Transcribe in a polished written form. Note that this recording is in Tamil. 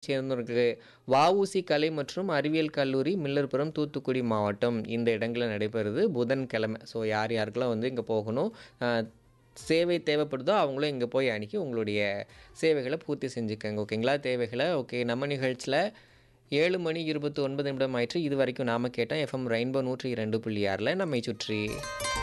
சேர்ந்தவர்களுக்கு வஉசி கலை மற்றும் அறிவியல் கல்லூரி, மில்லர்புரம், தூத்துக்குடி மாவட்டம் இந்த இடங்கள்ல நடைபெறுது புதன்கிழமை. ஸோ யார் யாருக்கெல்லாம் வந்து இங்க போகணும், அ சேவை தேவைப்படுதோ அவங்களும் இங்க போய் அணுகி உங்களுடைய சேவைகள பூர்த்தி செஞ்சுக்கங்க. ஓகேங்களா? தேவைகள. ஓகே. நம்ம நிகழ்ச்சியில 7 மணி 29 நிமிடம் ஆயிற்று. இதுவரைக்கும் நாம கேட்டோம் எஃப்எம் ரெயின்போ 102.6ல நம்மை சுற்றி.